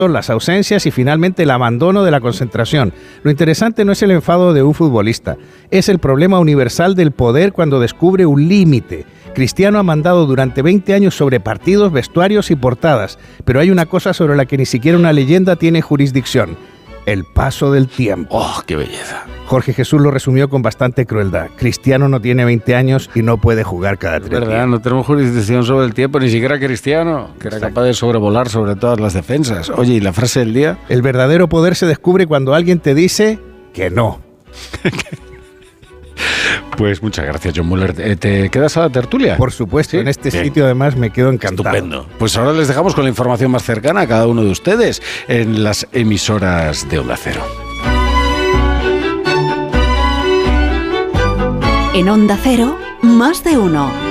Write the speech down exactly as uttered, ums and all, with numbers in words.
las ausencias y finalmente el abandono de la concentración. Lo interesante no es el enfado de un futbolista, es el problema universal del poder cuando descubre un límite. Cristiano ha mandado durante veinte años sobre partidos, vestuarios y portadas, pero hay una cosa sobre la que ni siquiera una leyenda tiene jurisdicción: el paso del tiempo. ¡Oh, qué belleza! Jorge Jesús lo resumió con bastante crueldad. Cristiano no tiene veinte años y no puede jugar cada tres días. Es verdad, no tenemos jurisdicción sobre el tiempo, ni siquiera Cristiano, que era Exacto. capaz de sobrevolar sobre todas las defensas. Oye, ¿y la frase del día? El verdadero poder se descubre cuando alguien te dice que no. Pues muchas gracias, John Muller. ¿Te quedas a la tertulia? Por supuesto, ¿Sí? en este Bien. sitio además me quedo encantado. Estupendo. Pues ahora les dejamos con la información más cercana a cada uno de ustedes en las emisoras de Onda Cero. En Onda Cero, más de uno.